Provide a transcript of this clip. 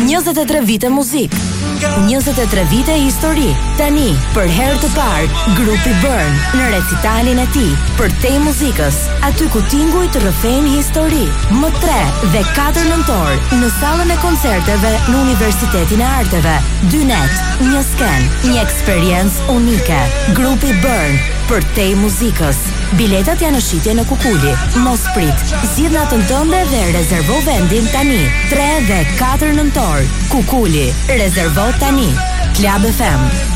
23 vite muzik, 23 vite histori. Tani, për herë të parë, grupi Burn në recitalin e tij për te muzikës, aty ku tingujt rrëfejnë histori. Më 3 dhe 4 nëntor në sallën e koncerteve në Universitetin e Arteve. 2 net, një sken, një eksperiencë unike. Grupi Burn për te muzikës. Biletat janë në shitje në Kukuli. Mos prit, zgjidh natën tënde dhe rezervo vendin tani. 3 dhe 4 nëntor, Kukuli. Rezervo tani. Club FM.